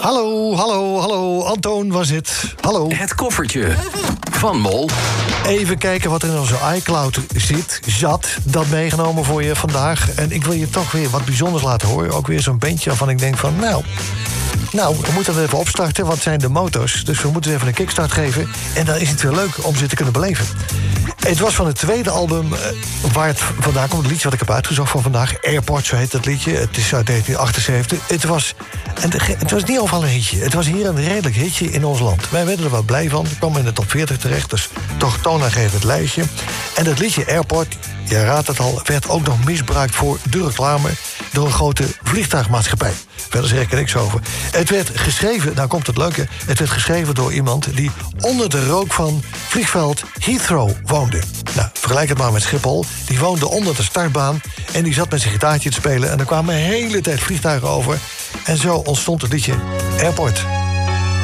Hallo, Antoon was het. Hallo. Het koffertje van Mol. Even kijken wat er in onze iCloud zat. Dat meegenomen voor je vandaag. En ik wil je toch weer wat bijzonders laten horen. Ook weer zo'n bandje waarvan ik denk van... Nou, we moeten het even opstarten, wat zijn de moto's? Dus we moeten even een kickstart geven. En dan is het weer leuk om ze te kunnen beleven. Het was van het tweede album waar het vandaan komt. Het liedje wat ik heb uitgezocht van vandaag. Airport, zo heet dat liedje. Het is uit 1978. Het was niet overal een hitje. Het was hier een redelijk hitje in ons land. Wij werden er wel blij van. Het kwam in de top 40 terecht. Dus toch toonaangevend lijstje. En dat liedje Airport, je raadt het al... werd ook nog misbruikt voor de reclame... door een grote vliegtuigmaatschappij. Verder zeg ik er niks over. Het werd geschreven, nou komt het leuke... het werd geschreven door iemand die onder de rook van vliegveld Heathrow woonde. Nou, vergelijk het maar met Schiphol. Die woonde onder de startbaan en die zat met zijn gitaartje te spelen... en er kwamen de hele tijd vliegtuigen over. En zo ontstond het liedje Airport.